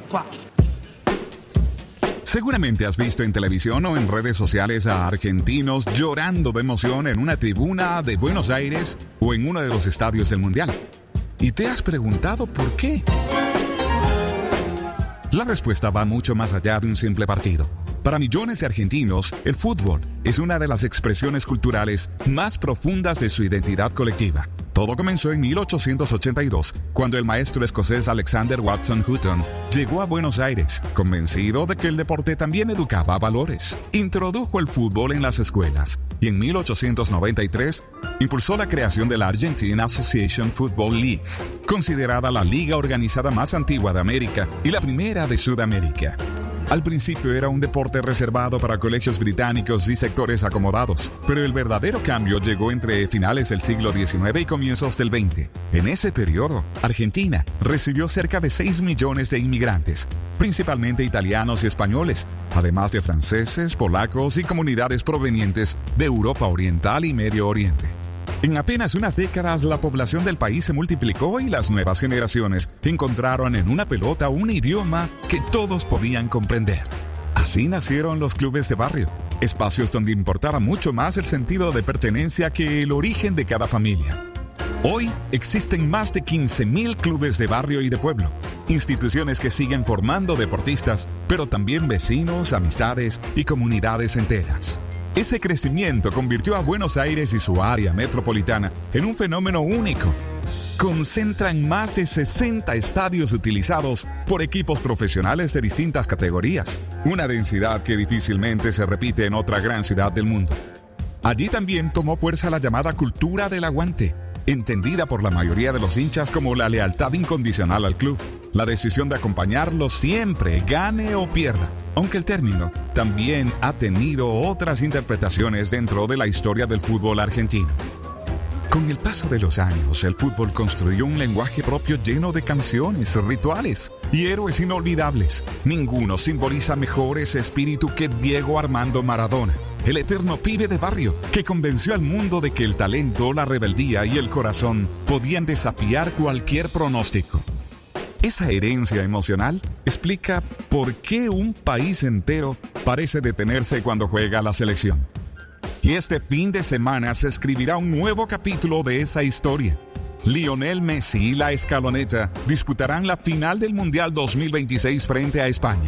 qua. Seguramente has visto en televisión o en redes sociales a argentinos llorando de emoción en una tribuna de Buenos Aires o en uno de los estadios del Mundial. ¿Y te has preguntado por qué? La respuesta va mucho más allá de un simple partido. Para millones de argentinos, el fútbol es una de las expresiones culturales más profundas de su identidad colectiva. Todo comenzó en 1882, cuando el maestro escocés Alexander Watson Hutton llegó a Buenos Aires, convencido de que el deporte también educaba valores. Introdujo el fútbol en las escuelas y en 1893 impulsó la creación de la Argentina Association Football League, considerada la liga organizada más antigua de América y la primera de Sudamérica. Al principio era un deporte reservado para colegios británicos y sectores acomodados, pero el verdadero cambio llegó entre finales del siglo XIX y comienzos del XX. En ese periodo, Argentina recibió cerca de 6 millones de inmigrantes, principalmente italianos y españoles, además de franceses, polacos y comunidades provenientes de Europa Oriental y Medio Oriente. En apenas unas décadas, la población del país se multiplicó y las nuevas generaciones encontraron en una pelota un idioma que todos podían comprender. Así nacieron los clubes de barrio, espacios donde importaba mucho más el sentido de pertenencia que el origen de cada familia. Hoy existen más de 15.000 clubes de barrio y de pueblo, instituciones que siguen formando deportistas, pero también vecinos, amistades y comunidades enteras. Ese crecimiento convirtió a Buenos Aires y su área metropolitana en un fenómeno único. Concentran más de 60 estadios utilizados por equipos profesionales de distintas categorías, una densidad que difícilmente se repite en otra gran ciudad del mundo. Allí también tomó fuerza la llamada cultura del aguante, entendida por la mayoría de los hinchas como la lealtad incondicional al club, la decisión de acompañarlo siempre, gane o pierda, aunque el término también ha tenido otras interpretaciones dentro de la historia del fútbol argentino. Con el paso de los años, el fútbol construyó un lenguaje propio lleno de canciones, rituales y héroes inolvidables. Ninguno simboliza mejor ese espíritu que Diego Armando Maradona, el eterno pibe de barrio que convenció al mundo de que el talento, la rebeldía y el corazón podían desafiar cualquier pronóstico. Esa herencia emocional explica por qué un país entero parece detenerse cuando juega la selección. Y este fin de semana se escribirá un nuevo capítulo de esa historia. Lionel Messi y la Escaloneta disputarán la final del Mundial 2026 frente a España.